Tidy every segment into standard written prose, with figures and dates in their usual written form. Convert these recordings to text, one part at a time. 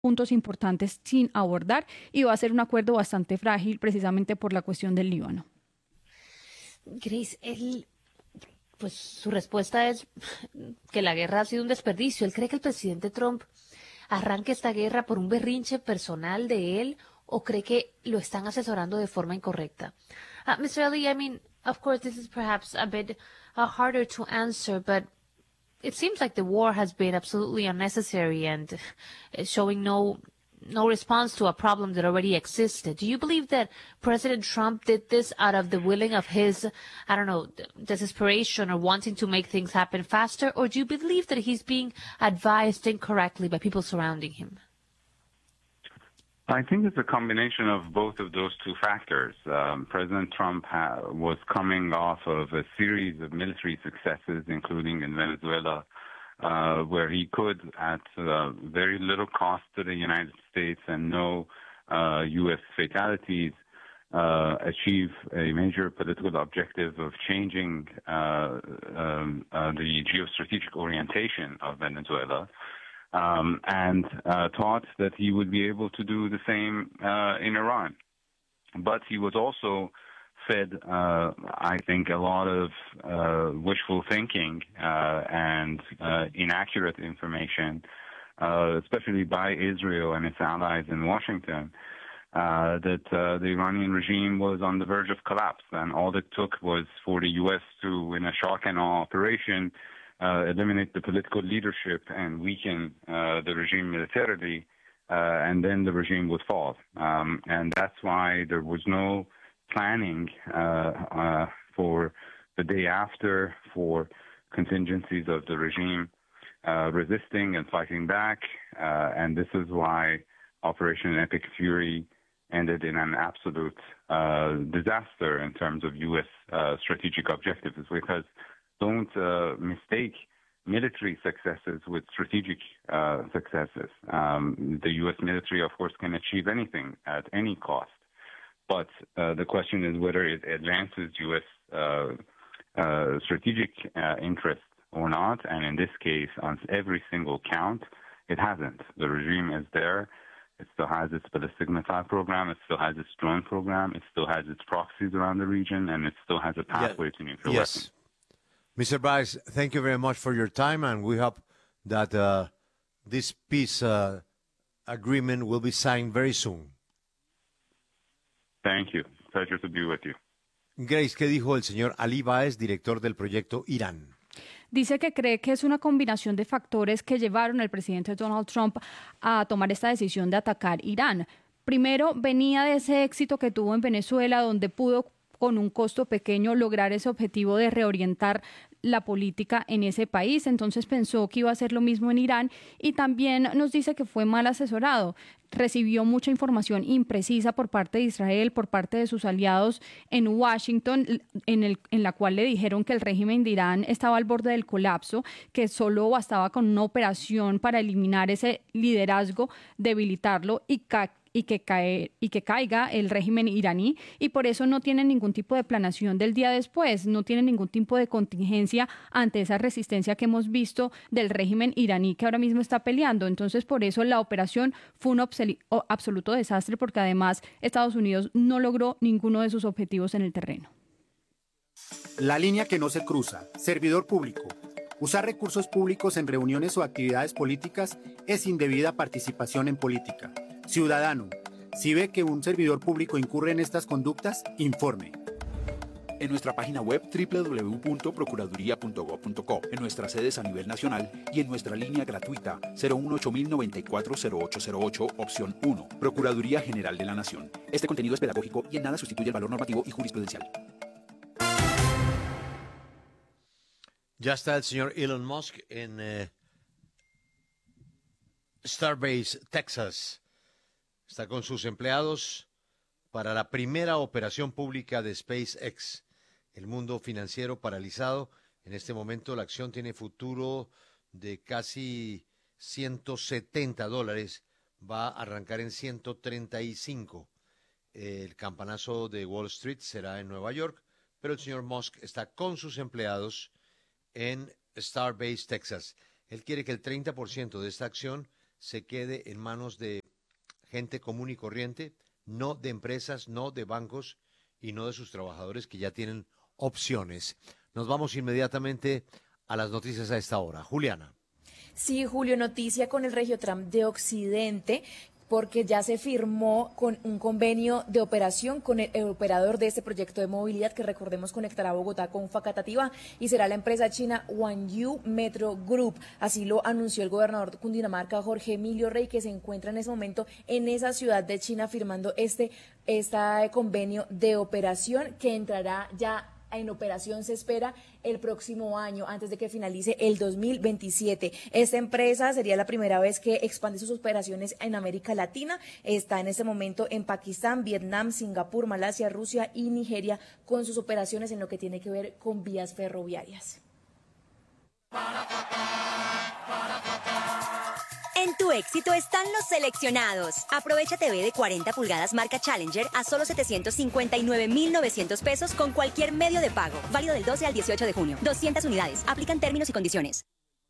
puntos importantes sin abordar y va a ser un acuerdo bastante frágil precisamente por la cuestión del Líbano. Grace, pues su respuesta es que la guerra ha sido un desperdicio. ¿Él cree que el presidente Trump arranque esta guerra por un berrinche personal de él o cree que lo están asesorando de forma incorrecta? Mr. Ali, I mean, of course, this is perhaps a bit harder to answer, but it seems like the war has been absolutely unnecessary and showing no response to a problem that already existed. Do you believe that President Trump did this out of the willing of his, I don't know, desperation or wanting to make things happen faster? Or do you believe that he's being advised incorrectly by people surrounding him? I think it's a combination of both of those two factors. President Trump was coming off of a series of military successes, including in Venezuela, where he could, at very little cost to the United States and no U.S. fatalities, achieve a major political objective of changing the geostrategic orientation of Venezuela, and thought that he would be able to do the same in Iran. But he was also fed, I think, a lot of wishful thinking and inaccurate information, especially by Israel and its allies in Washington, that the Iranian regime was on the verge of collapse. And all it took was for the U.S. to, in a shock and awe operation, eliminate the political leadership and weaken the regime militarily, and then the regime would fall. And that's why there was no planning for the day after for contingencies of the regime resisting and fighting back. And this is why Operation Epic Fury ended in an absolute disaster in terms of U.S. strategic objectives, because don't mistake military successes with strategic successes. The U.S. military, of course, can achieve anything at any cost. But the question is whether it advances U.S. Strategic interests or not. And in this case, on every single count, it hasn't. The regime is there. It still has its ballistic missile program. It still has its drone program. It still has its proxies around the region. And it still has a pathway to nuclear weapons. Mr. Bryce, thank you very much for your time. And we hope that this peace agreement will be signed very soon. Thank you. Pleasure to be with you. Grace, ¿qué dijo el señor Ali Baez, director del proyecto Irán? Dice que cree que es una combinación de factores que llevaron al presidente Donald Trump a tomar esta decisión de atacar Irán. Primero, venía de ese éxito que tuvo en Venezuela, donde pudo, con un costo pequeño, lograr ese objetivo de reorientar la política en ese país. Entonces pensó que iba a hacer lo mismo en Irán, y también nos dice que fue mal asesorado. Recibió mucha información imprecisa por parte de Israel, por parte de sus aliados en Washington, en la cual le dijeron que el régimen de Irán estaba al borde del colapso, que solo bastaba con una operación para eliminar ese liderazgo, debilitarlo y que caiga el régimen iraní, y por eso no tienen ningún tipo de planeación del día después, no tienen ningún tipo de contingencia ante esa resistencia que hemos visto del régimen iraní que ahora mismo está peleando. Entonces, por eso la operación fue un absoluto desastre, porque además Estados Unidos no logró ninguno de sus objetivos en el terreno. La línea que no se cruza, servidor público. Usar recursos públicos en reuniones o actividades políticas es indebida participación en política. Ciudadano, si ve que un servidor público incurre en estas conductas, informe. En nuestra página web www.procuraduría.gov.co, en nuestras sedes a nivel nacional y en nuestra línea gratuita 018-094-0808, opción 1. Procuraduría General de la Nación. Este contenido es pedagógico y en nada sustituye el valor normativo y jurisprudencial. Ya está el señor Elon Musk en Starbase, Texas. Está con sus empleados para la primera operación pública de SpaceX. El mundo financiero paralizado. En este momento la acción tiene futuro de casi $170. Va a arrancar en 135. El campanazo de Wall Street será en Nueva York, pero el señor Musk está con sus empleados en Starbase, Texas. Él quiere que el 30% de esta acción se quede en manos de gente común y corriente, no de empresas, no de bancos y no de sus trabajadores que ya tienen opciones. Nos vamos inmediatamente a las noticias a esta hora. Juliana. Sí, Julio, noticia con el Regiotram de Occidente, porque ya se firmó con un convenio de operación con el operador de este proyecto de movilidad, que recordemos conectará Bogotá con Facatativá, y será la empresa china Wanyu Metro Group. Así lo anunció el gobernador de Cundinamarca, Jorge Emilio Rey, que se encuentra en ese momento en esa ciudad de China firmando este convenio de operación, que entrará ya en operación, se espera, el próximo año, antes de que finalice el 2027. Esta empresa sería la primera vez que expande sus operaciones en América Latina. Está en este momento en Pakistán, Vietnam, Singapur, Malasia, Rusia y Nigeria, con sus operaciones en lo que tiene que ver con vías ferroviarias. En tu éxito están los seleccionados. Aprovecha TV de 40 pulgadas marca Challenger a solo 759.900 pesos con cualquier medio de pago. Válido del 12 al 18 de junio. 200 unidades. Aplican términos y condiciones.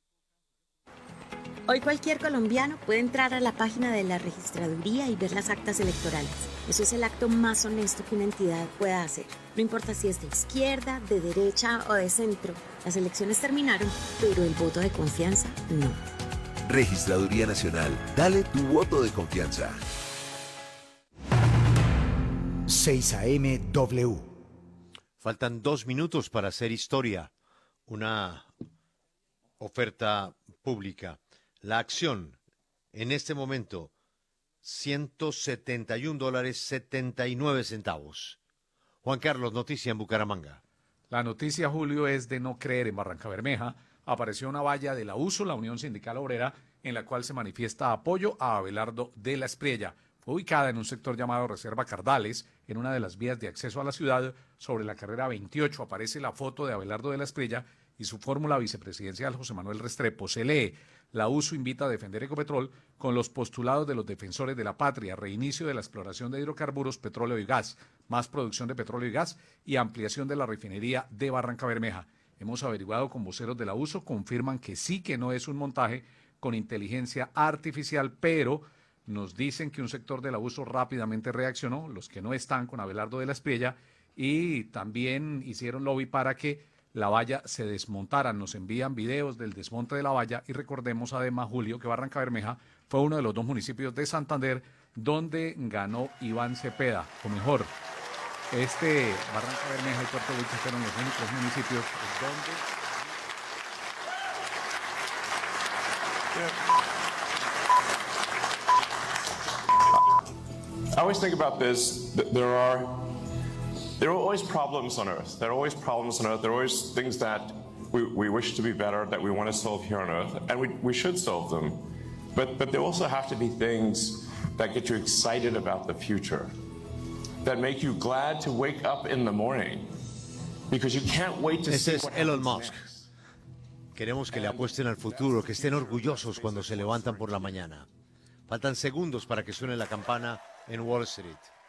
Hoy cualquier colombiano puede entrar a la página de la registraduría y ver las actas electorales. Eso es el acto más honesto que una entidad pueda hacer. No importa si es de izquierda, de derecha o de centro. Las elecciones terminaron, pero el voto de confianza no. Registraduría Nacional. Dale tu voto de confianza. 6 AM W. Faltan 2 minutos para hacer historia. Una oferta pública. La acción, en este momento, $171.79. Juan Carlos, noticia en Bucaramanga. La noticia, Julio, es de no creer en Barrancabermeja. Apareció una valla de la USO, la Unión Sindical Obrera, en la cual se manifiesta apoyo a Abelardo de la Espriella. Fue ubicada en un sector llamado Reserva Cardales, en una de las vías de acceso a la ciudad. Sobre la carrera 28 aparece la foto de Abelardo de la Espriella y su fórmula vicepresidencial José Manuel Restrepo. Se lee: la USO invita a defender Ecopetrol con los postulados de los defensores de la patria: reinicio de la exploración de hidrocarburos, petróleo y gas, más producción de petróleo y gas y ampliación de la refinería de Barrancabermeja. Hemos averiguado con voceros de la USO, confirman que sí, que no es un montaje con inteligencia artificial, pero nos dicen que un sector de la USO rápidamente reaccionó, los que no están con Abelardo de la Espriella, y también hicieron lobby para que la valla se desmontara. Nos envían videos del desmonte de la valla y recordemos además, Julio, que Barrancabermeja fue uno de los 2 municipios de Santander donde ganó Iván Cepeda, o mejor, Barrancabermeja y Puerto Wilches fueron los únicos municipios donde... I always think about this. There are always problems on Earth. There are always problems on Earth. There are always things that we wish to be better, that we want to solve here on Earth, and we should solve them. But there also have to be things that get you excited about the future, that make you glad to wake up in the morning, because you can't wait to see what Elon Musk. Queremos que le apuesten al futuro, que estén orgullosos cuando se levantan por la mañana. Faltan segundos para que suene la campana en Wall Street.